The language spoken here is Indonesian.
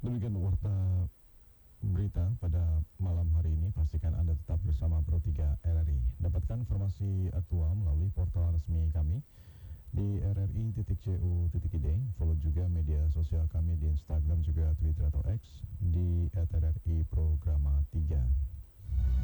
Demikian warta berita pada malam hari ini. Pastikan Anda tetap bersama Pro 3 RRI. Dapatkan informasi aktual melalui portal resmi kami di rri.co.id. Follow juga media sosial kami di Instagram